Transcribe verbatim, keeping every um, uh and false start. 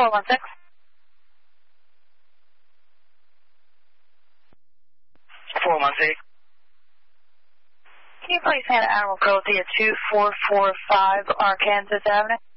four one six. four one six. Can you please hand Admiral Philadelphia two four four five Arkansas Avenue?